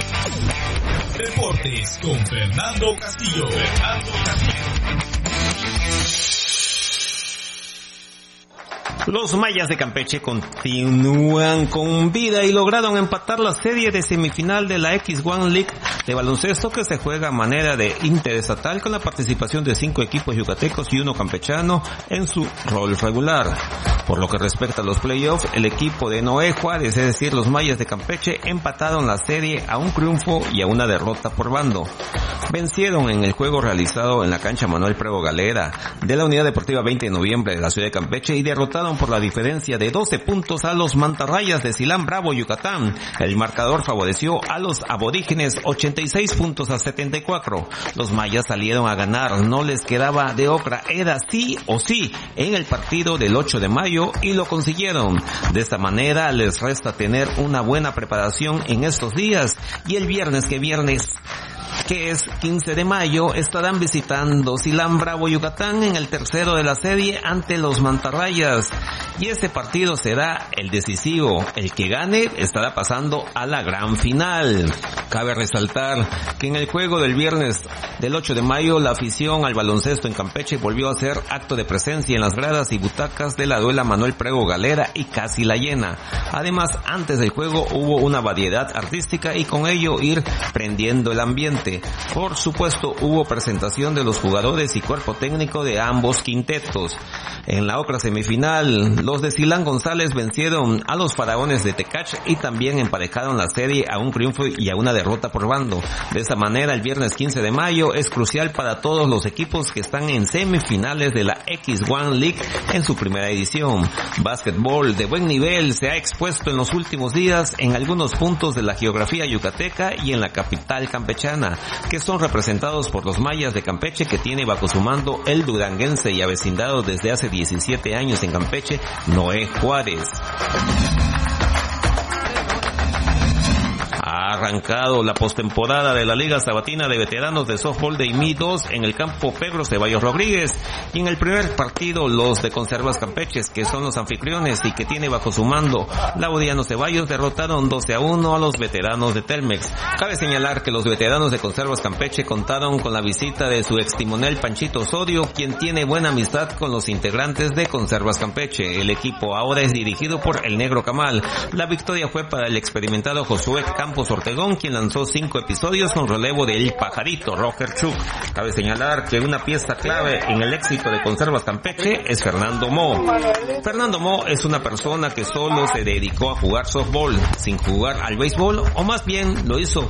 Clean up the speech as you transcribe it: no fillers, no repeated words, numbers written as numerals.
Deportes con Fernando Castillo. Los Mayas de Campeche continúan con vida y lograron empatar la serie de semifinal de la X1 League de baloncesto que se juega a manera de interestatal con la participación de 5 equipos yucatecos y 1 campechano en su rol regular. Por lo que respecta a los playoffs, el equipo de Noé Juárez, es decir, los Mayas de Campeche, empataron la serie a un triunfo y a una derrota por bando. Vencieron en el juego realizado en la cancha Manuel Prego Galera de la Unidad Deportiva 20 de Noviembre de la ciudad de Campeche y derrotaron por la diferencia de 12 puntos a los Mantarrayas de Silán Bravo, Yucatán. El marcador favoreció a los aborígenes 86 puntos a 74. Los mayas salieron a ganar, no les quedaba de otra, era sí o sí en el partido del 8 de mayo y lo consiguieron. De esta manera les resta tener una buena preparación en estos días y el viernes que es 15 de mayo, estarán visitando Silán Bravo, Yucatán en el tercero de la serie ante los Mantarrayas. Y este partido será el decisivo. El que gane estará pasando a la gran final. Cabe resaltar que en el juego del viernes del 8 de mayo, la afición al baloncesto en Campeche volvió a hacer acto de presencia en las gradas y butacas de la duela Manuel Prego Galera y casi la llena. Además, antes del juego hubo una variedad artística y con ello ir prendiendo el ambiente. Por supuesto, hubo presentación de los jugadores y cuerpo técnico de ambos quintetos. En la otra semifinal, los de Silán González vencieron a los Faraones de Tecach y también emparejaron la serie a un triunfo y a una derrota por bando. De esta manera, el viernes 15 de mayo es crucial para todos los equipos que están en semifinales de la X1 League en su primera edición. Básquetbol de buen nivel se ha expuesto en los últimos días en algunos puntos de la geografía yucateca y en la capital campechana, que son representados por los Mayas de Campeche, que tiene bajo su mando el duranguense y avecindado desde hace 17 años en Campeche, Noé Juárez. Ha arrancado la postemporada de la Liga Sabatina de Veteranos de Softball de IMI 2 en el campo Pedro Ceballos Rodríguez, y en el primer partido los de Conservas Campeches, que son los anfitriones y que tiene bajo su mando Laudiano Ceballos, derrotaron 12-1 a los veteranos de Telmex. Cabe señalar que los veteranos de Conservas Campeche contaron con la visita de su extimonel Panchito Osorio, quien tiene buena amistad con los integrantes de Conservas Campeche. El equipo ahora es dirigido por el Negro Camal. La victoria fue para el experimentado Josué Campos Ortegón, quien lanzó 5 episodios con relevo del pajarito Roger Chuk. Cabe señalar que una pieza clave en el éxito de Conservas Campeche es Fernando Mo. Fernando Mo es una persona que solo se dedicó a jugar softball, sin jugar al béisbol, o más bien lo hizo